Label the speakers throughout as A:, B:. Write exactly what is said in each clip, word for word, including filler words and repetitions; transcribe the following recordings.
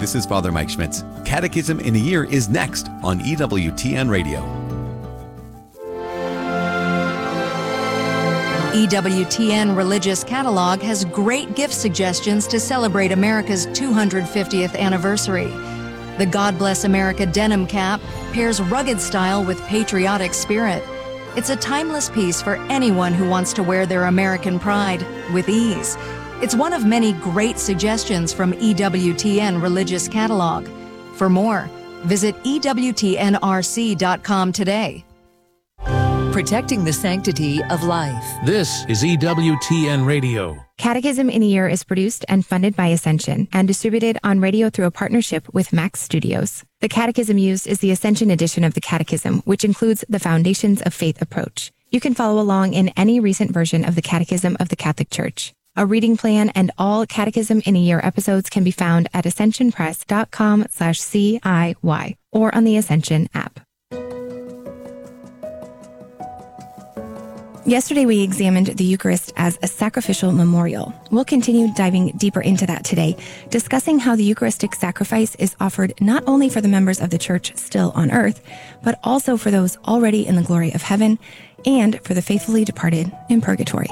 A: this is Father Mike Schmitz. Catechism in a Year is next on E W T N Radio.
B: E W T N Religious Catalog has great gift suggestions to celebrate America's two hundred fiftieth anniversary. The God Bless America denim cap pairs rugged style with patriotic spirit. It's a timeless piece for anyone who wants to wear their American pride with ease. It's one of many great suggestions from E W T N Religious Catalog. For more, visit E W T N R C dot com today.
C: Protecting the sanctity of life.
D: This is E W T N Radio.
E: Catechism in a Year is produced and funded by Ascension and distributed on radio through a partnership with Max Studios. The catechism used is the Ascension edition of the Catechism, which includes the Foundations of Faith approach. You can follow along in any recent version of the Catechism of the Catholic Church. A reading plan and all Catechism in a Year episodes can be found at ascensionpress.com slash CIY or on the Ascension app. Yesterday, we examined the Eucharist as a sacrificial memorial. We'll continue diving deeper into that today, discussing how the Eucharistic sacrifice is offered not only for the members of the Church still on earth, but also for those already in the glory of heaven and for the faithfully departed in purgatory.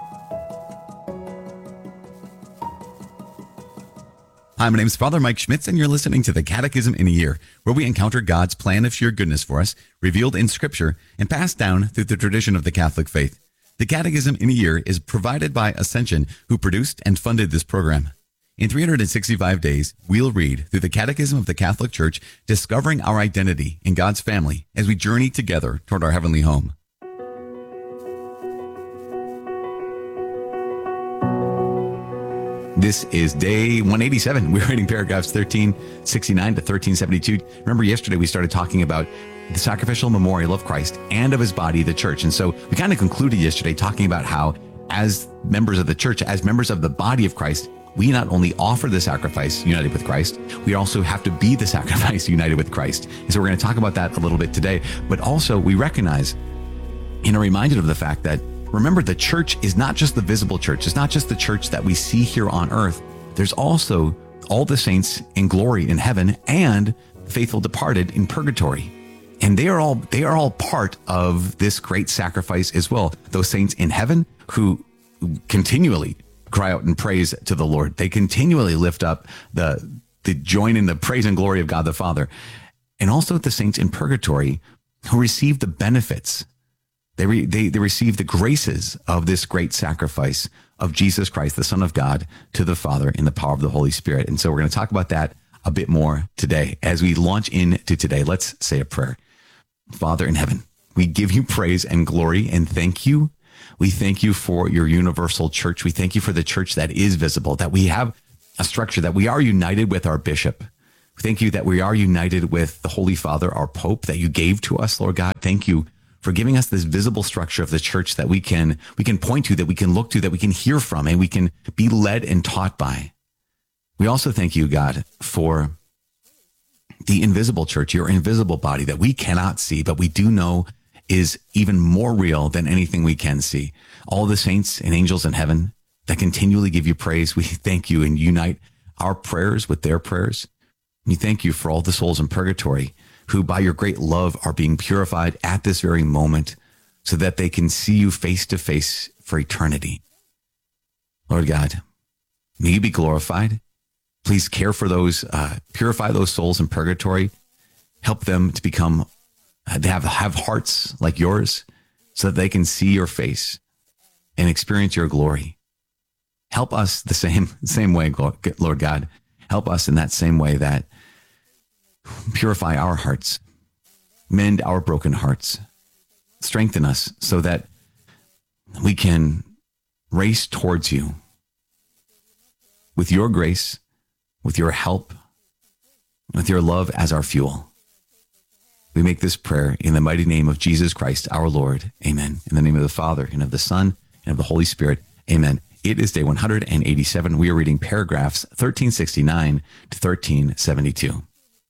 A: Hi, my name is Father Mike Schmitz, and you're listening to the Catechism in a Year, where we encounter God's plan of sheer goodness for us, revealed in Scripture and passed down through the tradition of the Catholic faith. The Catechism in a Year is provided by Ascension, who produced and funded this program. In three hundred sixty-five days, we'll read through the Catechism of the Catholic Church, discovering our identity in God's family as we journey together toward our heavenly home. This is day one eighty-seven. We're reading paragraphs thirteen sixty-nine to thirteen seventy-two. Remember, yesterday we started talking about the sacrificial memorial of Christ and of his body, the church. And so we kind of concluded yesterday talking about how, as members of the church, as members of the body of Christ, we not only offer the sacrifice united with Christ, we also have to be the sacrifice united with Christ. And so we're going to talk about that a little bit today. But also we recognize and are reminded of the fact that, remember, the church is not just the visible church. It's not just the church that we see here on earth. There's also all the saints in glory in heaven and faithful departed in purgatory. And they are all they are all part of this great sacrifice as well. Those saints in heaven who continually cry out in praise to the Lord. They continually lift up the, the join in the praise and glory of God the Father. And also the saints in purgatory who receive the benefits. They, re, they they receive the graces of this great sacrifice of Jesus Christ, the Son of God, to the Father in the power of the Holy Spirit. And so we're going to talk about that a bit more today. As we launch into today, let's say a prayer. Father in heaven, we give you praise and glory and thank you. We thank you for your universal church. We thank you for the church that is visible, that we have a structure, that we are united with our bishop. Thank you that we are united with the Holy Father, our Pope, that you gave to us, Lord God. Thank you for giving us this visible structure of the church that we can we can point to, that we can look to, that we can hear from, and we can be led and taught by. We also thank you, God, for the invisible church, your invisible body that we cannot see, but we do know is even more real than anything we can see. All the saints and angels in heaven that continually give you praise, we thank you and unite our prayers with their prayers. We thank you for all the souls in purgatory who by your great love are being purified at this very moment so that they can see you face to face for eternity. Lord God, may you be glorified. Please care for those, uh, purify those souls in purgatory. Help them to become, uh, to have, have hearts like yours so that they can see your face and experience your glory. Help us the same, same way, Lord God. Help us in that same way, that purify our hearts, mend our broken hearts, strengthen us so that we can race towards you with your grace, with your help, with your love as our fuel. We make this prayer in the mighty name of Jesus Christ, our Lord. Amen. In the name of the Father, and of the Son, and of the Holy Spirit. Amen. It is day one hundred eighty-seven. We are reading paragraphs thirteen sixty-nine to thirteen seventy-two.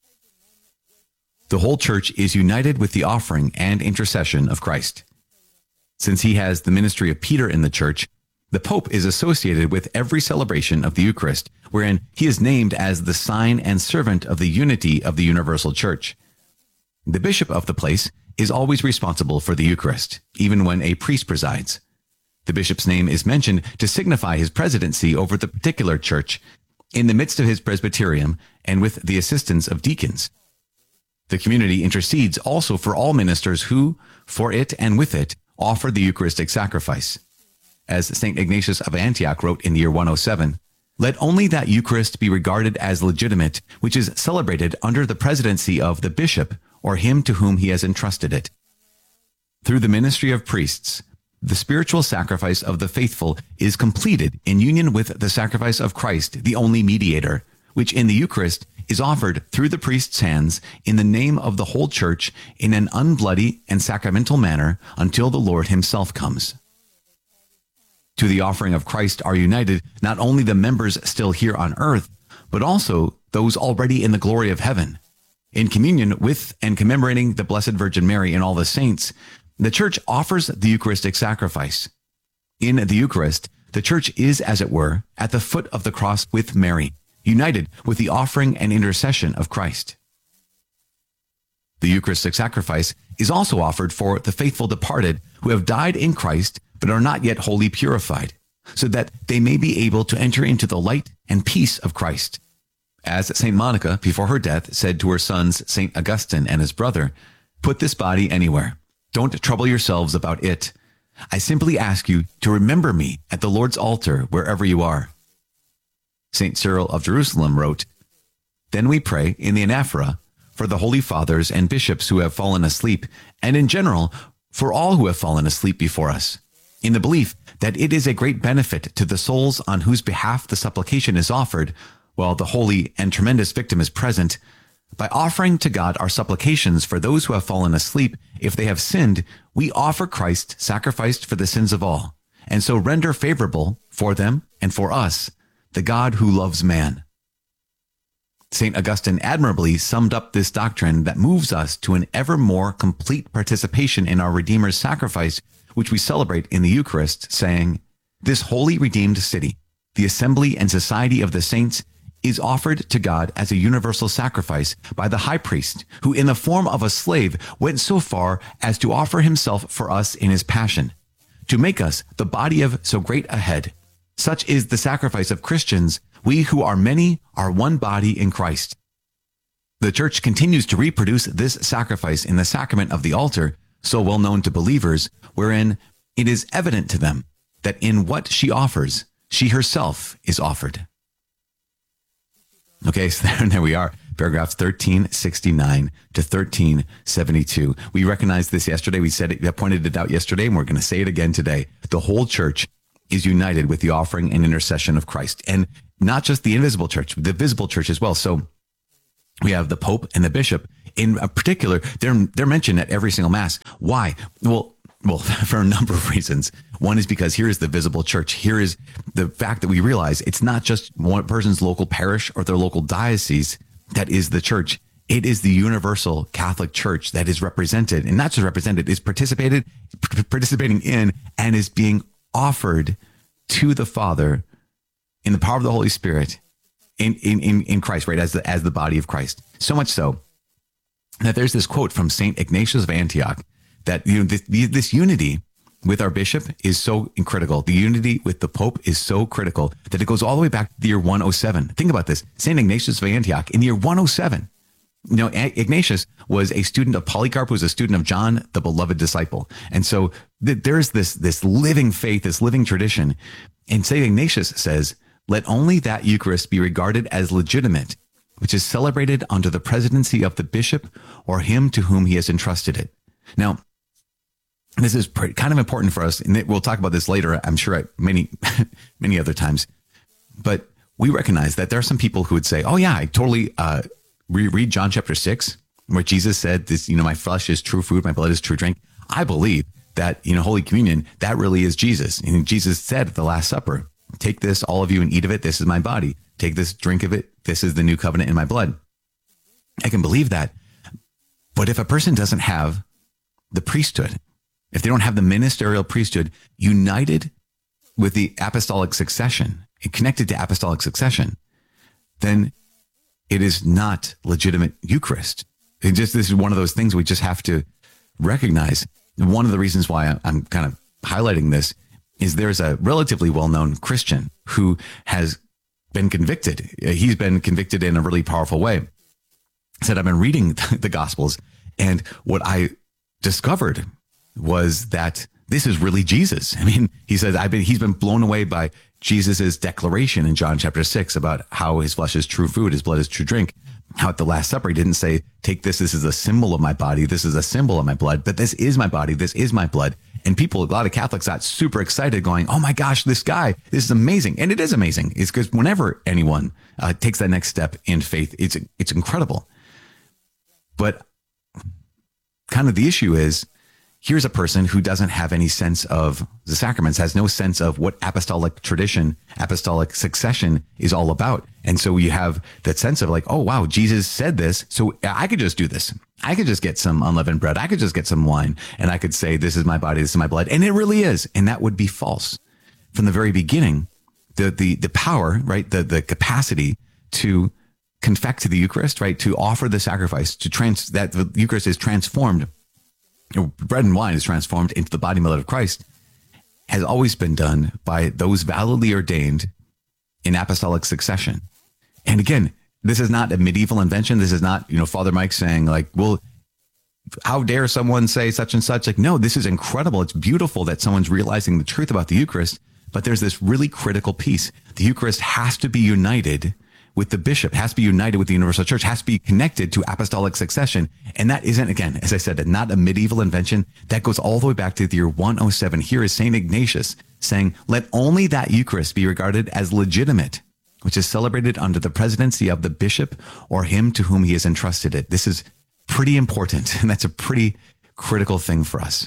A: The whole church is united with the offering and intercession of Christ. Since he has the ministry of Peter in the church, The Pope is associated with every celebration of the Eucharist, wherein he is named as the sign and servant of the unity of the universal church. The bishop of the place is always responsible for the Eucharist, even when a priest presides. The bishop's name is mentioned to signify his presidency over the particular church in the midst of his presbyterium and with the assistance of deacons. The community intercedes also for all ministers who, for it and with it, offer the Eucharistic sacrifice. As Saint Ignatius of Antioch wrote in the year one oh seven, "Let only that Eucharist be regarded as legitimate, which is celebrated under the presidency of the bishop or him to whom he has entrusted it." Through the ministry of priests, the spiritual sacrifice of the faithful is completed in union with the sacrifice of Christ, the only mediator, which in the Eucharist is offered through the priest's hands in the name of the whole church in an unbloody and sacramental manner until the Lord himself comes. To the offering of Christ are united not only the members still here on earth, but also those already in the glory of heaven. In communion with and commemorating the Blessed Virgin Mary and all the saints, the Church offers the Eucharistic sacrifice. In the Eucharist, the Church is, as it were, at the foot of the cross with Mary, united with the offering and intercession of Christ. The Eucharistic sacrifice is also offered for the faithful departed who have died in Christ but are not yet wholly purified, so that they may be able to enter into the light and peace of Christ. As Saint Monica, before her death, said to her sons, Saint Augustine and his brother, "Put this body anywhere. Don't trouble yourselves about it. I simply ask you to remember me at the Lord's altar wherever you are." Saint Cyril of Jerusalem wrote, "Then we pray in the anaphora for the holy fathers and bishops who have fallen asleep, and in general for all who have fallen asleep before us, in the belief that it is a great benefit to the souls on whose behalf the supplication is offered, while the holy and tremendous victim is present. By offering to God our supplications for those who have fallen asleep, if they have sinned, we offer Christ sacrificed for the sins of all, and so render favorable for them and for us the God who loves man." Saint Augustine admirably summed up this doctrine that moves us to an ever more complete participation in our Redeemer's sacrifice, which we celebrate in the Eucharist, saying, "This holy redeemed city, the assembly and society of the saints, is offered to God as a universal sacrifice by the high priest, who in the form of a slave went so far as to offer himself for us in his passion, to make us the body of so great a head. Such is the sacrifice of Christians. We who are many are one body in Christ." The Church continues to reproduce this sacrifice in the sacrament of the altar, so well known to believers, wherein it is evident to them that in what she offers, she herself is offered. Okay, so there, there we are, paragraphs thirteen sixty-nine to thirteen seventy-two. We recognized this yesterday. We said it, pointed it out yesterday, and we're going to say it again today. The whole church is united with the offering and intercession of Christ, and not just the invisible church, the visible church as well. So we have the Pope and the Bishop. In particular, they're they're mentioned at every single Mass. Why? Well, well, for a number of reasons. One is because here is the visible church. Here is the fact that we realize it's not just one person's local parish or their local diocese that is the church. It is the universal Catholic Church that is represented, and not just represented, is participated, participating in, and is being offered to the Father in the power of the Holy Spirit in in in, in Christ, right, as the as the body of Christ. So much so that there's this quote from Saint Ignatius of Antioch that, you know, this, this unity with our bishop is so critical. The unity with the Pope is so critical that it goes all the way back to the year one oh seven. Think about this. Saint Ignatius of Antioch in the year one oh seven. You know, Ignatius was a student of Polycarp, who was a student of John, the beloved disciple. And so th- there's this, this living faith, this living tradition. And Saint Ignatius says, "Let only that Eucharist be regarded as legitimate, which is celebrated under the presidency of the bishop or him to whom he has entrusted it." Now, this is pretty, kind of important for us, and we'll talk about this later, I'm sure, at many, many other times. But we recognize that there are some people who would say, "Oh yeah, I totally uh, reread John chapter six, where Jesus said, "This, you know, my flesh is true food, my blood is true drink." I believe that, you know, Holy Communion, that really is Jesus. And Jesus said at the Last Supper, "Take this, all of you, and eat of it. This is my body. Take this, drink of it. This is the new covenant in my blood." I can believe that. But if a person doesn't have the priesthood, if they don't have the ministerial priesthood united with the apostolic succession, connected to apostolic succession, then it is not legitimate Eucharist. It just, this is one of those things we just have to recognize. One of the reasons why I'm kind of highlighting this is there's a relatively well-known Christian who has been convicted. He's been convicted in a really powerful way. He said, I've been reading the Gospels, and what I discovered was that this is really Jesus. I mean, he says, I've been, he's been blown away by Jesus's declaration in John chapter six about how his flesh is true food, his blood is true drink. How at the Last Supper, he didn't say, take this, this is a symbol of my body, this is a symbol of my blood, but this is my body, this is my blood. And people, a lot of Catholics got super excited going, oh my gosh, this guy, this is amazing. And it is amazing. It's because whenever anyone uh, takes that next step in faith, it's it's incredible. But kind of the issue is, here's a person who doesn't have any sense of the sacraments, has no sense of what apostolic tradition, apostolic succession is all about. And so you have that sense of like, oh, wow, Jesus said this, so I could just do this. I could just get some unleavened bread. I could just get some wine, and I could say, this is my body, this is my blood. And it really is. And that would be false. From the very beginning, the the the power, right, the the capacity to confect the Eucharist, right, to offer the sacrifice, to trans that the Eucharist is transformed, bread and wine is transformed into the body and blood of Christ, has always been done by those validly ordained in apostolic succession. And again, this is not a medieval invention. This is not, you know, Father Mike saying like, well, how dare someone say such and such? Like, no, this is incredible. It's beautiful that someone's realizing the truth about the Eucharist, but there's this really critical piece. The Eucharist has to be united with the bishop, has to be united with the universal church, has to be connected to apostolic succession. And that isn't, again, as I said, not a medieval invention. That goes all the way back to the year one oh seven. Here is Saint Ignatius saying, let only that Eucharist be regarded as legitimate, which is celebrated under the presidency of the bishop or him to whom he has entrusted it. This is pretty important, and that's a pretty critical thing for us.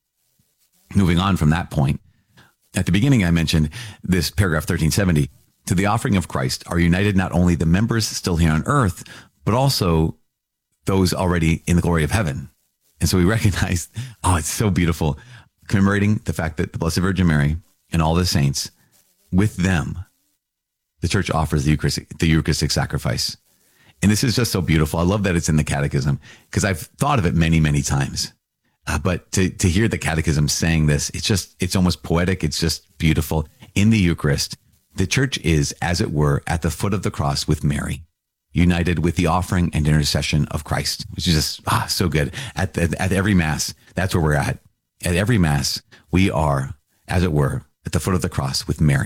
A: Moving on from that point, at the beginning I mentioned this paragraph thirteen seventy, to the offering of Christ are united not only the members still here on earth, but also those already in the glory of heaven. And so we recognize, oh, it's so beautiful, commemorating the fact that the Blessed Virgin Mary and all the saints, with them, the church offers the Eucharistic, the Eucharistic sacrifice. And this is just so beautiful. I love that it's in the Catechism, because I've thought of it many, many times. Uh, but to, to hear the Catechism saying this, it's just, it's almost poetic. It's just beautiful. In the Eucharist, the church is, as it were, at the foot of the cross with Mary, united with the offering and intercession of Christ, which is just ah, so good. At, the, at every Mass, that's where we're at. At every Mass, we are, as it were, at the foot of the cross with Mary.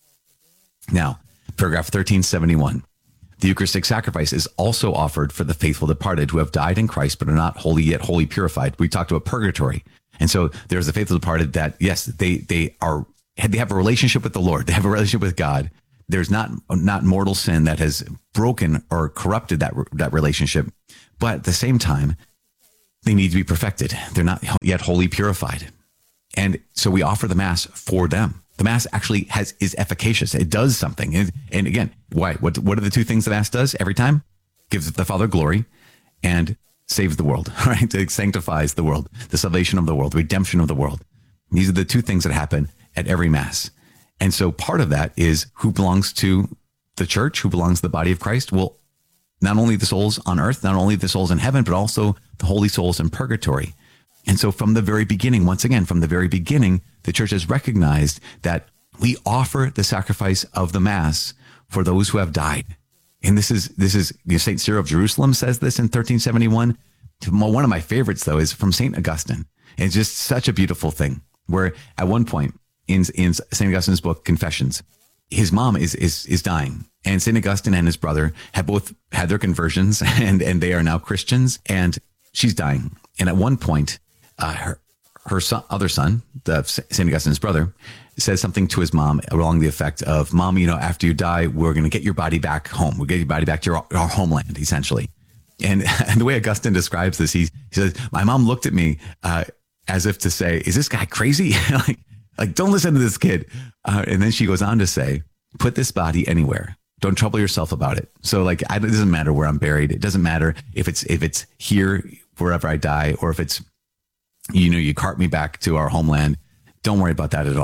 A: Now, paragraph thirteen seventy-one. The Eucharistic sacrifice is also offered for the faithful departed who have died in Christ but are not wholly yet wholly purified. We talked about purgatory. And so there's the faithful departed that, yes, they they are they have a relationship with the Lord. They have a relationship with God. There's not not mortal sin that has broken or corrupted that that relationship. But at the same time, they need to be perfected. They're not yet wholly purified. And so we offer the Mass for them. The Mass actually has is efficacious. It does something. And, and again, why? What what are the two things the Mass does every time? Gives the Father glory and saves the world, right? It sanctifies the world, the salvation of the world, redemption of the world. These are the two things that happen at every Mass. And so part of that is who belongs to the church, who belongs to the body of Christ. Well, not only the souls on earth, not only the souls in heaven, but also the holy souls in purgatory. And so from the very beginning, once again, from the very beginning, the church has recognized that we offer the sacrifice of the Mass for those who have died. And this is, this is, you know, Saint Cyril of Jerusalem says this in thirteen seventy-one. One of my favorites, though, is from Saint Augustine. And it's just such a beautiful thing where at one point in, in Saint Augustine's book, Confessions, his mom is, is, is dying. And Saint Augustine and his brother have both had their conversions and, and they are now Christians, and she's dying. And at one point, uh, her, her son, other son, the Saint Augustine's brother, says something to his mom along the effect of, Mom, you know, after you die, we're going to get your body back home. We'll get your body back to your, our homeland, essentially. And, and the way Augustine describes this, he, he says, my mom looked at me uh, as if to say, is this guy crazy? like, like, don't listen to this kid. Uh, and then she goes on to say, put this body anywhere. Don't trouble yourself about it. So like, I, it doesn't matter where I'm buried. It doesn't matter if it's, if it's here, wherever I die, or if it's, you know, you cart me back to our homeland. Don't worry about that at all.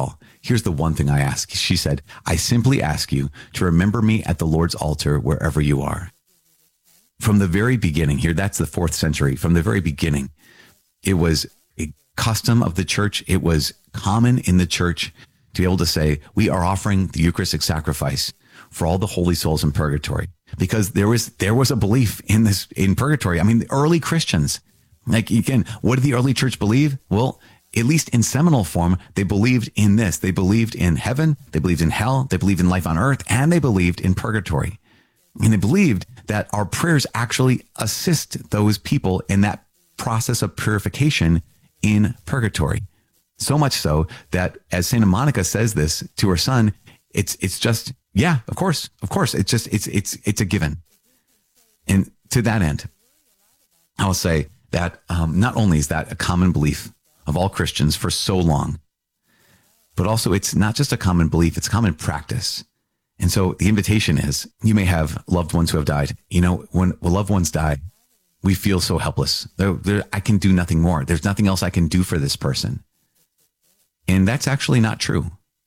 A: here's the one thing I ask. She said, I simply ask you to remember me at the Lord's altar wherever you are. From the very beginning here, that's the fourth century. From the very beginning, it was a custom of the church. It was common in the church to be able to say, we are offering the Eucharistic sacrifice for all the holy souls in purgatory, because there was, there was a belief in this, in purgatory. I mean, the early Christians, like, again, what did the early church believe? Well, at least in seminal form, they believed in this. They believed in heaven. They believed in hell. They believed in life on earth, and they believed in purgatory. And they believed that our prayers actually assist those people in that process of purification in purgatory. So much so that, as Saint Monica says this to her son, it's it's just, yeah, of course, of course. It's just, it's it's it's a given. And to that end, I'll say that um, not only is that a common belief of all Christians for so long, but also it's not just a common belief, it's common practice. And so the invitation is, you may have loved ones who have died. You know, when, when loved ones die, we feel so helpless. They're, they're, I can do nothing more. There's nothing else I can do for this person. And that's actually not true.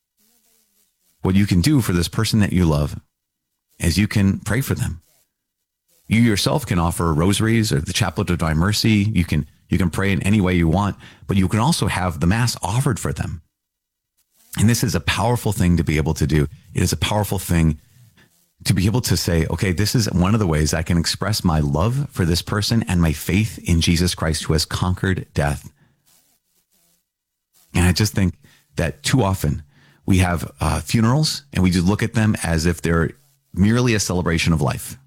A: What you can do for this person that you love is you can pray for them. You yourself can offer rosaries or the Chaplet of Divine Mercy. You can, you can pray in any way you want, but you can also have the Mass offered for them. And this is a powerful thing to be able to do. It is a powerful thing to be able to say, okay, this is one of the ways I can express my love for this person and my faith in Jesus Christ, who has conquered death. And I just think that too often we have uh, funerals and we just look at them as if they're merely a celebration of life.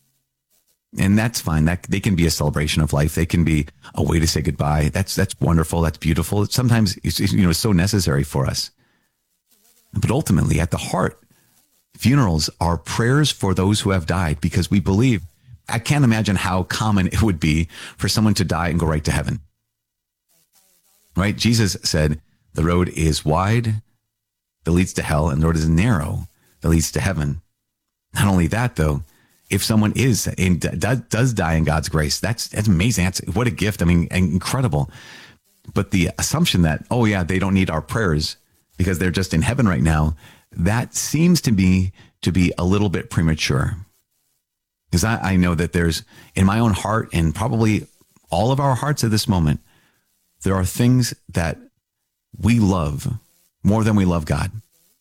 A: And that's fine. That they can be a celebration of life. They can be a way to say goodbye. That's, that's wonderful. That's beautiful. Sometimes it's, you know, it's so necessary for us. But ultimately, at the heart, funerals are prayers for those who have died, because we believe, I can't imagine how common it would be for someone to die and go right to heaven. Right? Jesus said, the road is wide that leads to hell, and the road is narrow that leads to heaven. Not only that, though, if someone is in, does, does die in God's grace, that's, that's amazing. That's what a gift. I mean, incredible. But the assumption that, oh yeah, they don't need our prayers because they're just in heaven right now, that seems to be to be a little bit premature. Because I, I know that there's, in my own heart, and probably all of our hearts at this moment, there are things that we love more than we love God.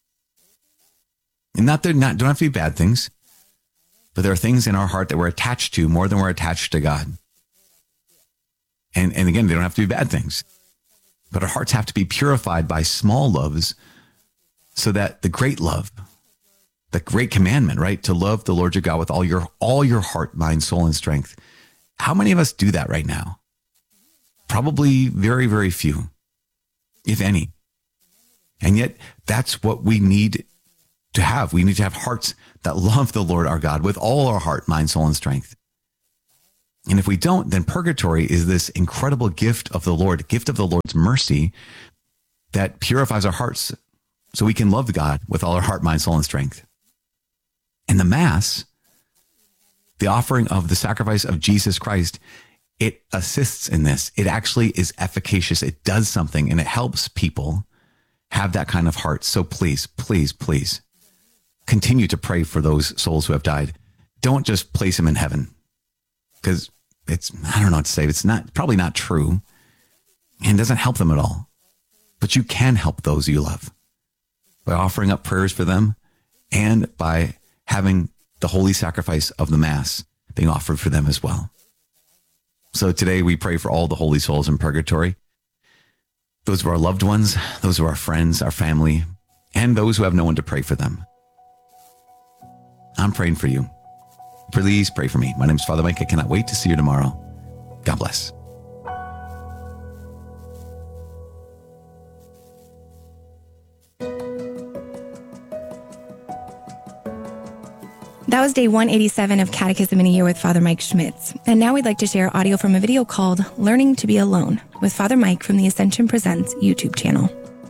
A: And not, they're not, don't have to be bad things, but there are things in our heart that we're attached to more than we're attached to God. And, and again, they don't have to be bad things, but our hearts have to be purified by small loves, so that the great love, the great commandment, right, to love the Lord your God with all your, all your heart, mind, soul, and strength. How many of us do that right now? Probably very, very few, if any. And yet that's what we need to have. We need to have hearts that love the Lord our God with all our heart, mind, soul, and strength. And if we don't, then purgatory is this incredible gift of the Lord, gift of the Lord's mercy that purifies our hearts so we can love God with all our heart, mind, soul, and strength. And the Mass, the offering of the sacrifice of Jesus Christ, it assists in this. It actually is efficacious. It does something, and it helps people have that kind of heart. So please, please, please continue to pray for those souls who have died. Don't just place them in heaven, because it's, I don't know what to say. It's not, probably not true, and doesn't help them at all. But you can help those you love by offering up prayers for them, and by having the holy sacrifice of the Mass being offered for them as well. So today we pray for all the holy souls in purgatory, those of our loved ones, those of our friends, our family, and those who have no one to pray for them. I'm praying for you. Please pray for me. My name is Father Mike. I cannot wait to see you tomorrow. God bless.
E: That was day one eighty-seven of Catechism in a Year with Father Mike Schmitz. And now we'd like to share audio from a video called Learning to be Alone with Father Mike from the Ascension Presents YouTube channel.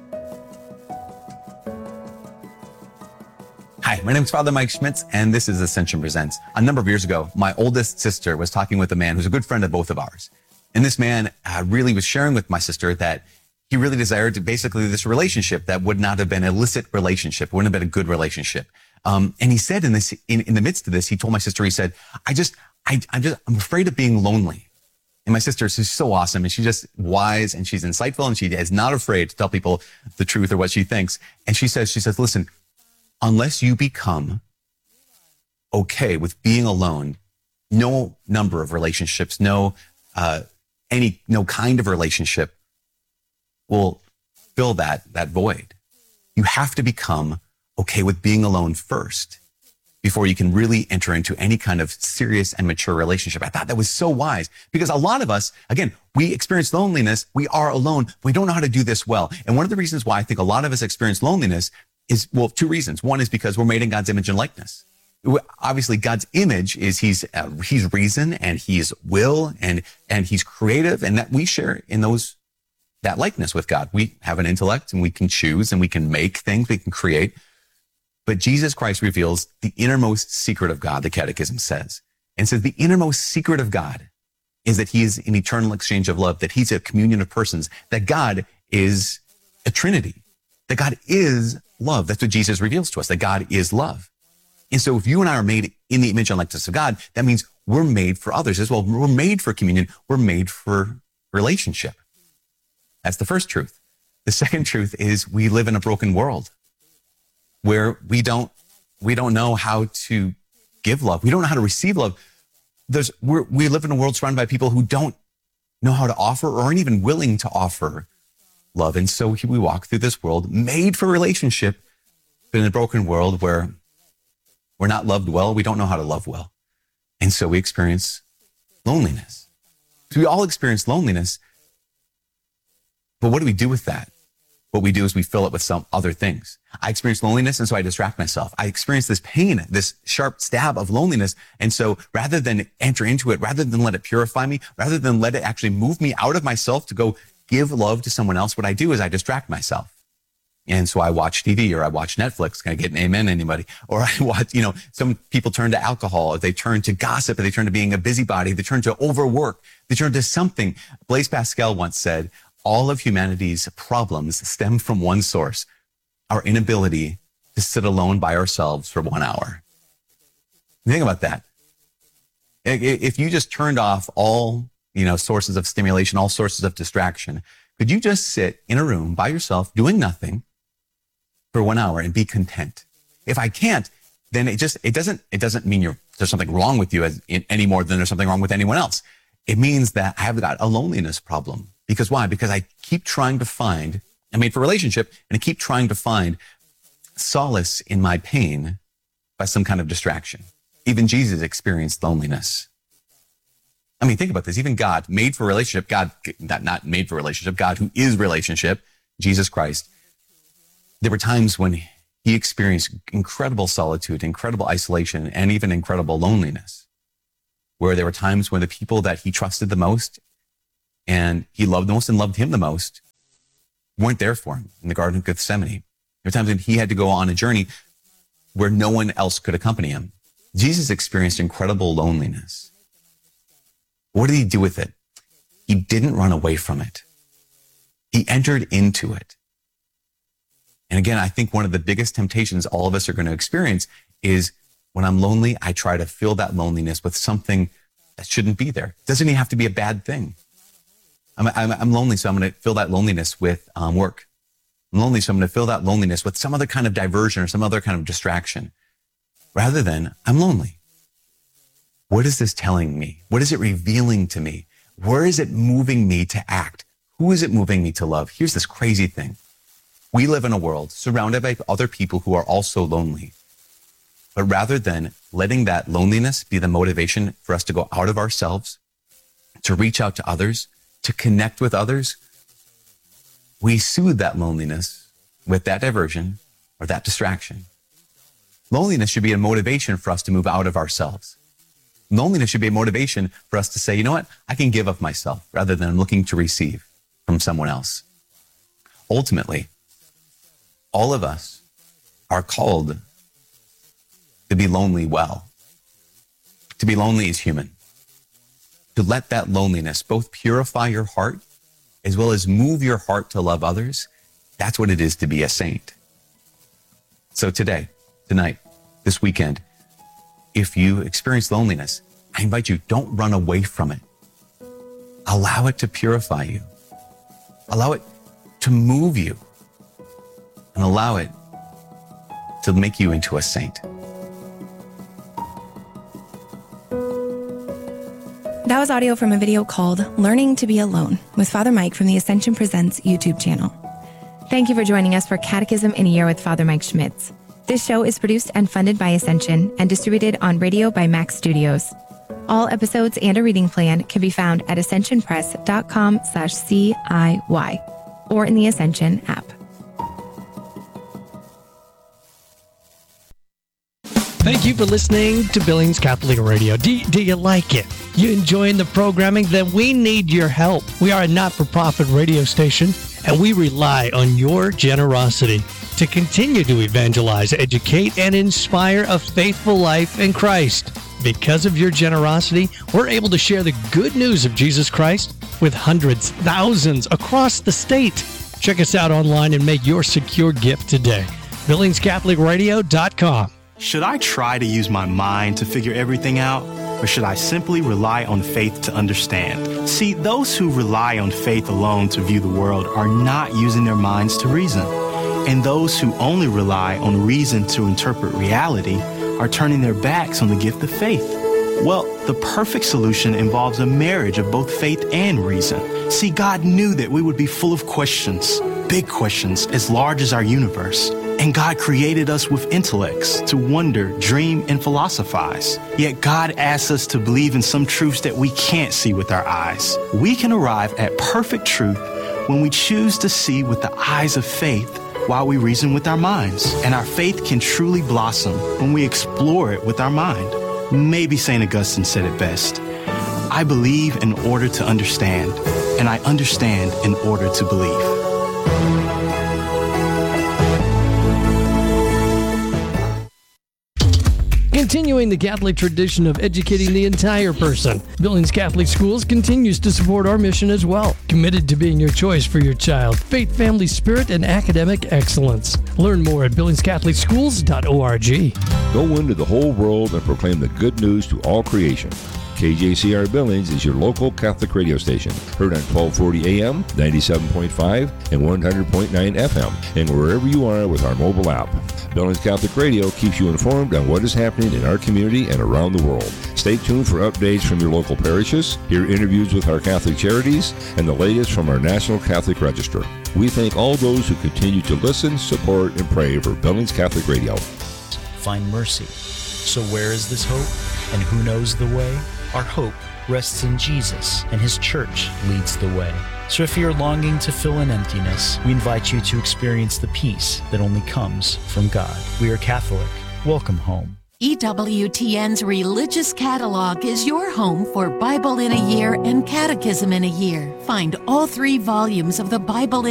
A: Hi, my name is Father Mike Schmitz, and this is Ascension Presents. A number of years ago, my oldest sister was talking with a man who's a good friend of both of ours. And this man uh, really was sharing with my sister that he really desired to basically this relationship that would not have been an illicit relationship, wouldn't have been a good relationship. Um, and he said in this, in, in the midst of this, he told my sister, he said, I just, I, I'm just, I'm afraid of being lonely. And my sister is so awesome, and she's just wise, and she's insightful, and she is not afraid to tell people the truth or what she thinks. And she says, she says, listen, unless you become okay with being alone, no number of relationships, no, uh, any, no kind of relationship will fill that, that void. You have to become okay with being alone first before you can really enter into any kind of serious and mature relationship. I thought that was so wise, because a lot of us, again, we experience loneliness. We are alone. We don't know how to do this well. And one of the reasons why I think a lot of us experience loneliness is, well, two reasons. One is because we're made in God's image and likeness. Obviously, God's image is he's, uh, he's reason, and he's will, and, and he's creative, and that we share in those, that likeness with God. We have an intellect, and we can choose, and we can make things, we can create. But Jesus Christ reveals the innermost secret of God, the Catechism says. And says the innermost secret of God is that he is an eternal exchange of love, that he's a communion of persons, that God is a Trinity, that God is love. That's what Jesus reveals to us, that God is love. And so if you and I are made in the image and likeness of God, that means we're made for others as well. We're made for communion. We're made for relationship. That's the first truth. The second truth is we live in a broken world where we don't, we don't know how to give love. We don't know how to receive love. There's, we're, we live in a world surrounded by people who don't know how to offer or aren't even willing to offer love. And so we walk through this world made for relationship, but in a broken world where we're not loved well. We don't know how to love well. And so we experience loneliness. So we all experience loneliness. But what do we do with that? What we do is we fill it with some other things. I experience loneliness, and so I distract myself. I experience this pain, this sharp stab of loneliness. And so rather than enter into it, rather than let it purify me, rather than let it actually move me out of myself to go give love to someone else, what I do is I distract myself. And so I watch T V, or I watch Netflix. Can I get an amen, anybody? Or I watch, you know, some people turn to alcohol, or they turn to gossip, or they turn to being a busybody. They turn to overwork. They turn to something. Blaise Pascal once said, all of humanity's problems stem from one source, our inability to sit alone by ourselves for one hour. Think about that. If you just turned off all, you know, sources of stimulation, all sources of distraction, could you just sit in a room by yourself doing nothing for one hour and be content? If I can't, then it just, it doesn't, it doesn't mean you're, there's something wrong with you as, in, any more than there's something wrong with anyone else. It means that I have got a loneliness problem. Because why? Because I keep trying to find, I'm made for relationship, and I keep trying to find solace in my pain by some kind of distraction. Even Jesus experienced loneliness. I mean, think about this. Even God, made for relationship, God, not, not made for relationship, God who is relationship, Jesus Christ, there were times when he experienced incredible solitude, incredible isolation, and even incredible loneliness, where there were times when the people that he trusted the most and he loved the most and loved him the most weren't there for him in the Garden of Gethsemane. There were times when he had to go on a journey where no one else could accompany him. Jesus experienced incredible loneliness. What did he do with it? He didn't run away from it. He entered into it. And again, I think one of the biggest temptations all of us are going to experience is when I'm lonely, I try to fill that loneliness with something that shouldn't be there. It doesn't even have to be a bad thing. I'm, I'm, I'm lonely, so I'm going to fill that loneliness with um, work. I'm lonely, so I'm going to fill that loneliness with some other kind of diversion or some other kind of distraction. Rather than, I'm lonely. What is this telling me? What is it revealing to me? Where is it moving me to act? Who is it moving me to love? Here's this crazy thing. We live in a world surrounded by other people who are also lonely. But rather than letting that loneliness be the motivation for us to go out of ourselves, to reach out to others, to connect with others, we soothe that loneliness with that diversion or that distraction. Loneliness should be a motivation for us to move out of ourselves. Loneliness should be a motivation for us to say, you know what? I can give of myself rather than looking to receive from someone else. Ultimately, all of us are called to be lonely well. To be lonely is human. To let that loneliness both purify your heart as well as move your heart to love others, that's what it is to be a saint. So today, tonight, this weekend, if you experience loneliness, I invite you, don't run away from it. Allow it to purify you. Allow it to move you. And allow it to make you into a saint.
E: That was audio from a video called Learning to Be Alone with Father Mike from the Ascension Presents YouTube channel. Thank you for joining us for Catechism in a Year with Father Mike Schmitz. This show is produced and funded by Ascension and distributed on radio by Max Studios. All episodes and a reading plan can be found at ascensionpress.com slash CIY or in the Ascension app.
F: Thank you for listening to Billings Catholic Radio. Do, do you like it? You enjoying the programming? Then we need your help. We are a not-for-profit radio station, and we rely on your generosity to continue to evangelize, educate, and inspire a faithful life in Christ. Because of your generosity, we're able to share the good news of Jesus Christ with hundreds, thousands across the state. Check us out online and make your secure gift today. Billings Catholic Radio dot com.
G: Should I try to use my mind to figure everything out, or should I simply rely on faith to understand? See, those who rely on faith alone to view the world are not using their minds to reason. And those who only rely on reason to interpret reality are turning their backs on the gift of faith. Well, the perfect solution involves a marriage of both faith and reason. See, God knew that we would be full of questions, big questions as large as our universe. And God created us with intellects to wonder, dream, and philosophize. Yet God asks us to believe in some truths that we can't see with our eyes. We can arrive at perfect truth when we choose to see with the eyes of faith while we reason with our minds. And our faith can truly blossom when we explore it with our mind. Maybe Saint Augustine said it best. I believe in order to understand, and I understand in order to believe.
F: Continuing the Catholic tradition of educating the entire person, Billings Catholic Schools continues to support our mission as well. Committed to being your choice for your child, faith, family, spirit, and academic excellence. Learn more at billings catholic schools dot org.
H: Go into the whole world and proclaim the good news to all creation. K J C R Billings is your local Catholic radio station, heard on twelve forty A M, ninety-seven point five, and one hundred point nine F M, and wherever you are with our mobile app. Billings Catholic Radio keeps you informed on what is happening in our community and around the world. Stay tuned for updates from your local parishes, hear interviews with our Catholic charities, and the latest from our National Catholic Register. We thank all those who continue to listen, support, and pray for Billings Catholic Radio.
I: Find mercy. So where is this hope? And who knows the way? Our hope rests in Jesus, and His church leads the way. So if you're longing to fill an emptiness, we invite you to experience the peace that only comes from God. We are Catholic. Welcome home.
J: E W T N's Religious Catalog is your home for Bible in a Year and Catechism in a Year. Find all three volumes of the Bible in